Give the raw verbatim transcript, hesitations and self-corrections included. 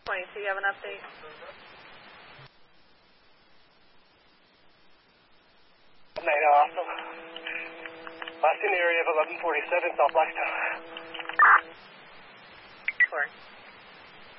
twenty-two, you have an update? Nine, awesome. Last in the area of eleven forty-seven, South Blackstone. Four.